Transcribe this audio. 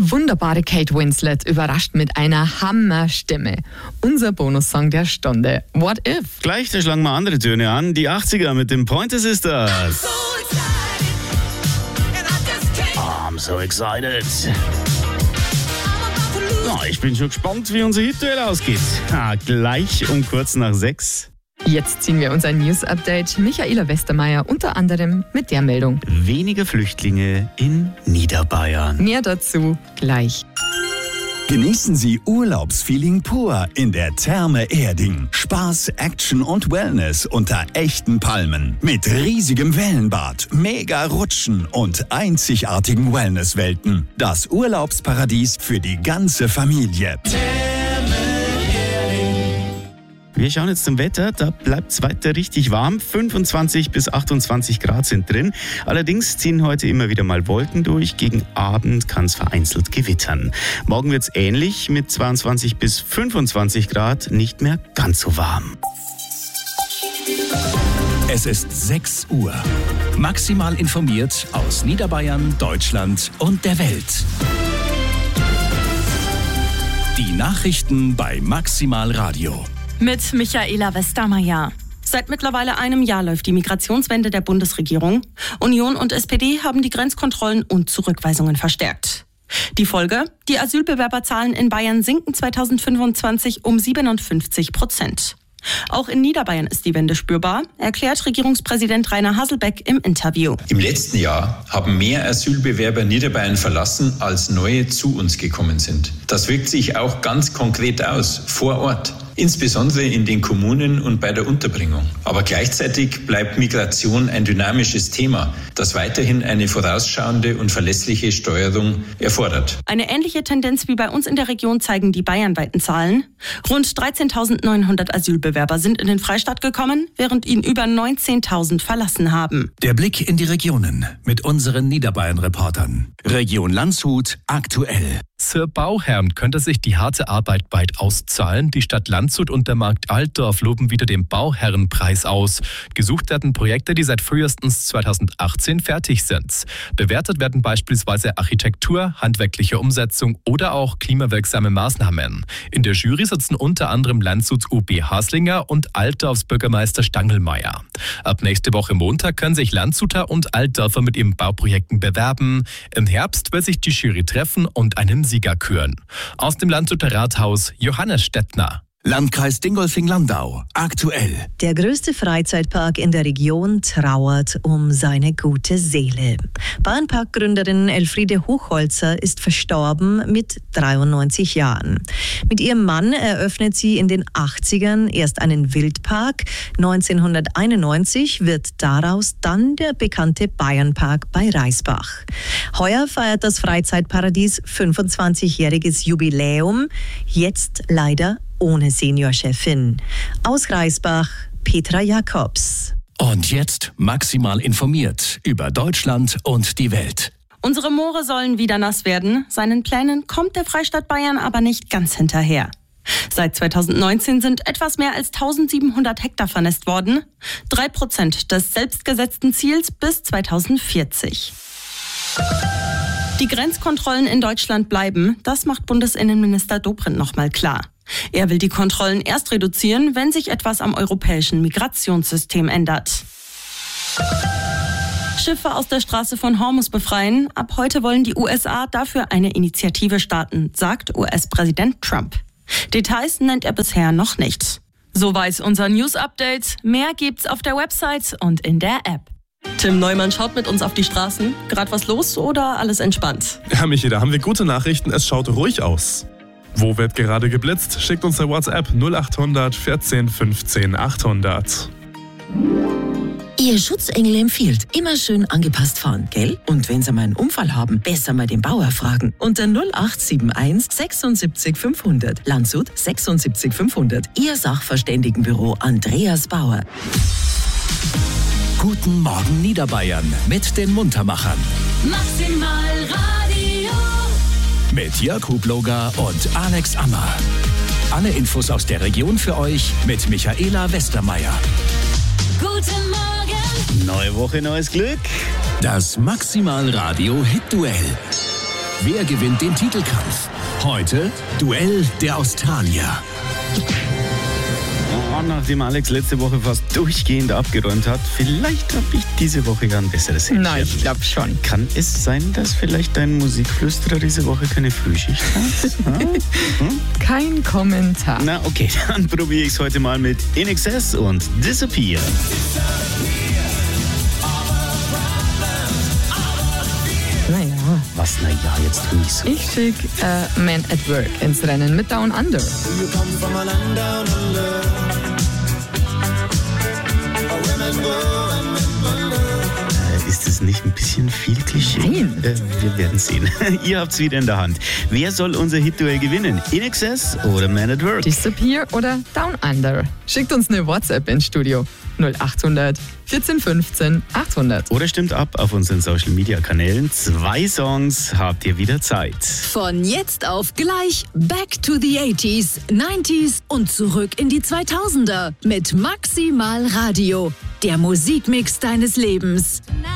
wunderbare Kate Winslet überrascht mit einer Hammerstimme. Unser Bonussong der Stunde. What If? Gleich, da schlagen wir andere Töne an. Die 80er mit den Pointer Sisters. I'm so excited. Oh, ich bin schon gespannt, wie unser Hit-Duell ausgeht. Gleich um kurz nach 6. Jetzt ziehen wir unser News-Update. Michaela Westermeier unter anderem mit der Meldung. Weniger Flüchtlinge in Niederbayern. Mehr dazu gleich. Genießen Sie Urlaubsfeeling pur in der Therme Erding. Spaß, Action und Wellness unter echten Palmen. Mit riesigem Wellenbad, mega Rutschen und einzigartigen Wellnesswelten. Das Urlaubsparadies für die ganze Familie. Wir schauen jetzt zum Wetter, da bleibt es weiter richtig warm. 25 bis 28 Grad sind drin. Allerdings ziehen heute immer wieder mal Wolken durch. Gegen Abend kann es vereinzelt gewittern. Morgen wird es ähnlich mit 22 bis 25 Grad, nicht mehr ganz so warm. Es ist 6 Uhr. Maximal informiert aus Niederbayern, Deutschland und der Welt. Die Nachrichten bei Maximal Radio. Mit Michaela Westermeier. Seit mittlerweile einem Jahr läuft die Migrationswende der Bundesregierung. Union und SPD haben die Grenzkontrollen und Zurückweisungen verstärkt. Die Folge? Die Asylbewerberzahlen in Bayern sinken 2025 um 57%. Auch in Niederbayern ist die Wende spürbar, erklärt Regierungspräsident Rainer Haselbeck im Interview. Im letzten Jahr haben mehr Asylbewerber Niederbayern verlassen, als neue zu uns gekommen sind. Das wirkt sich auch ganz konkret aus, vor Ort. Insbesondere in den Kommunen und bei der Unterbringung. Aber gleichzeitig bleibt Migration ein dynamisches Thema, das weiterhin eine vorausschauende und verlässliche Steuerung erfordert. Eine ähnliche Tendenz wie bei uns in der Region zeigen die bayernweiten Zahlen. Rund 13.900 Asylbewerber sind in den Freistaat gekommen, während ihn über 19.000 verlassen haben. Der Blick in die Regionen mit unseren Niederbayern-Reportern. Region Landshut aktuell. Für Bauherren könnte sich die harte Arbeit bald auszahlen. Die Stadt Landshut und der Markt Altdorf loben wieder den Bauherrenpreis aus. Gesucht werden Projekte, die seit frühestens 2018 fertig sind. Bewertet werden beispielsweise Architektur, handwerkliche Umsetzung oder auch klimawirksame Maßnahmen. In der Jury sitzen unter anderem Landshuts UB Haslinger und Altdorfs Bürgermeister Stangelmeier. Ab nächste Woche Montag können sich Landshuter und Altdorfer mit ihren Bauprojekten bewerben. Im Herbst wird sich die Jury treffen und einen Sieger küren. Aus dem Landshuter Rathaus Johannes Stettner. Landkreis Dingolfing-Landau aktuell. Der größte Freizeitpark in der Region trauert um seine gute Seele. Bahnparkgründerin Elfriede Hochholzer ist verstorben mit 93 Jahren. Mit ihrem Mann eröffnet sie in den 80ern erst einen Wildpark. 1991 wird daraus dann der bekannte Bayernpark bei Reisbach. Heuer feiert das Freizeitparadies 25-jähriges Jubiläum. Jetzt leider ohne Seniorchefin. Aus Reisbach, Petra Jakobs. Und jetzt maximal informiert über Deutschland und die Welt. Unsere Moore sollen wieder nass werden. Seinen Plänen kommt der Freistaat Bayern aber nicht ganz hinterher. Seit 2019 sind etwas mehr als 1700 Hektar vernässt worden. 3% des selbstgesetzten Ziels bis 2040. Die Grenzkontrollen in Deutschland bleiben. Das macht Bundesinnenminister Dobrindt nochmal klar. Er will die Kontrollen erst reduzieren, wenn sich etwas am europäischen Migrationssystem ändert. Schiffe aus der Straße von Hormuz befreien. Ab heute wollen die USA dafür eine Initiative starten, sagt US-Präsident Trump. Details nennt er bisher noch nicht. Soweit unser News-Update. Mehr gibt's auf der Website und in der App. Tim Neumann schaut mit uns auf die Straßen. Gerade was los oder alles entspannt? Ja, Michi, da haben wir gute Nachrichten. Es schaut ruhig aus. Wo wird gerade geblitzt? Schickt uns per WhatsApp 0800 14 15 800. Ihr Schutzengel empfiehlt, immer schön angepasst fahren, gell? Und wenn Sie mal einen Unfall haben, besser mal den Bauer fragen. Unter 0871 76 500. Landshut 76 500. Ihr Sachverständigenbüro Andreas Bauer. Guten Morgen Niederbayern mit den Muntermachern. Maximal Radio. Mit Jörg Hubloger und Alex Ammer. Alle Infos aus der Region für euch mit Michaela Westermeier. Guten Morgen. Neue Woche, neues Glück. Das Maximal Radio Hit Duell. Wer gewinnt den Titelkampf? Heute Duell der Australier. Oh, nachdem Alex letzte Woche fast durchgehend abgeräumt hat, vielleicht habe ich diese Woche ja ein besseres Händchen. Nein, ich glaube schon. Kann es sein, dass vielleicht dein Musikflüsterer diese Woche keine Frühschicht hat? Kein Kommentar. Na okay, dann probiere ich es heute mal mit In Excess und Disappear. Naja. Was, naja, jetzt tu nicht so. Ich schicke Man at Work ins Rennen mit Down Under. Ist es nicht ein bisschen viel Klischee? Nein. Wir werden sehen. Ihr habt's wieder in der Hand. Wer soll unser Hit-Duell gewinnen? In Excess oder Man at Work? Disappear oder Down Under? Schickt uns eine WhatsApp ins Studio. 0800 14 15 800. Oder stimmt ab auf unseren Social-Media-Kanälen. 2 Songs habt ihr wieder Zeit. Von jetzt auf gleich Back to the 80s, 90s und zurück in die 2000er mit Maximal Radio. Der Musikmix deines Lebens.